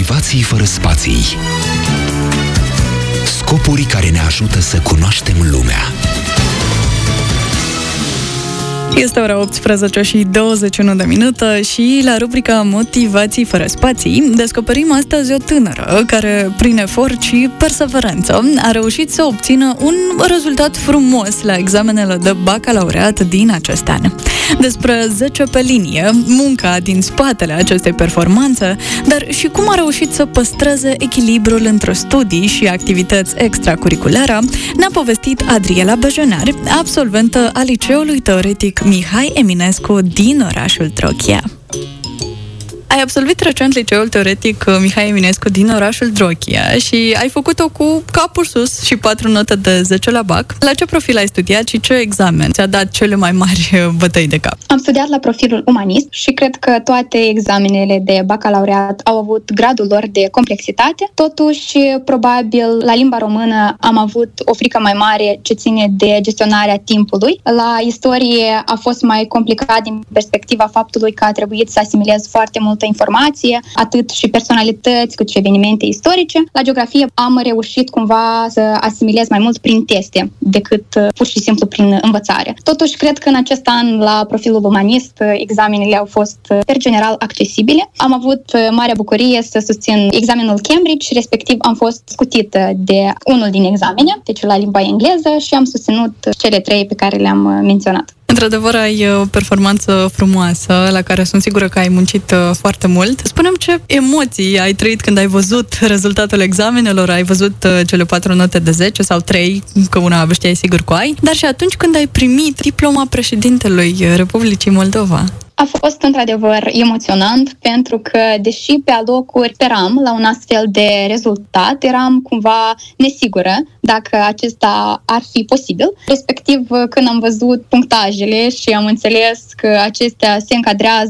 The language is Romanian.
Motivații fără spații. Scopuri care ne ajută să cunoaștem lumea. Este ora 18 și 21 de minute și la rubrica Motivații fără spații descoperim astăzi o tânără care, prin efort și perseverență, a reușit să obțină un rezultat frumos la examenele de bacalaureat din acest an. Despre 10 pe linie, munca din spatele acestei performanțe, dar și cum a reușit să păstreze echilibrul între studii și activități extracurriculare, ne-a povestit Adriela Bejenar, absolventă a Liceului Teoretic Mihai Eminescu din orașul Droghia. Ai absolvit recent Liceul Teoretic Mihai Eminescu din orașul Droghia și ai făcut-o cu capul sus și 4 note de 10 la bac. La ce profil ai studiat și ce examen ți-a dat cele mai mari bătăi de cap? Am studiat la profilul umanist și cred că toate examenele de bacalaureat au avut gradul lor de complexitate. Totuși, probabil, la limba română am avut o frică mai mare ce ține de gestionarea timpului. La istorie a fost mai complicat din perspectiva faptului că a trebuit să asimilez foarte multă informație, atât și personalități cât și evenimente istorice. La geografie am reușit cumva să asimilez mai mult prin teste decât pur și simplu prin învățare. Totuși, cred că în acest an, la profilul umanist, examenele au fost, per general, accesibile. Am avut marea bucurie să susțin examenul Cambridge, respectiv am fost scutită de unul din examene, deci la limba engleză, și am susținut cele 3 pe care le-am menționat. Într-adevăr, ai o performanță frumoasă, la care sunt sigură că ai muncit foarte mult. Spune-mi ce emoții ai trăit când ai văzut rezultatul examenelor, ai văzut cele 4 note de 10 sau 3, că una știai sigur că ai, dar și atunci când ai primit diploma președintelui Republicii Moldova. A fost într-adevăr emoționant, pentru că, deși pe alocuri speram la un astfel de rezultat, eram cumva nesigură dacă acesta ar fi posibil. Respectiv, când am văzut punctajele și am înțeles că acestea se încadrează